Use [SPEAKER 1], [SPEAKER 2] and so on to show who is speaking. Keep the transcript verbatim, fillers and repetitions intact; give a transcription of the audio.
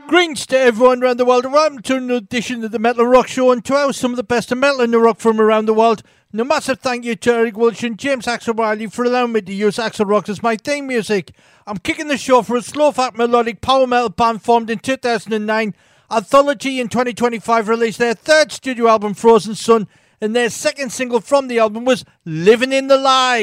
[SPEAKER 1] Greetings to everyone around the world. Welcome to an edition of the Metal Rock Show, and to our some of the best of metal and the rock from around the world. And a massive thank you to Eric Welsh and James Axel Riley for allowing me to use Axel Rocks as my theme music. I'm kicking the show for a slow-fat melodic power metal band formed in two thousand nine. Anthology in twenty twenty-five released their third studio album, Frozen Sun, and their second single from the album was Living in the Light.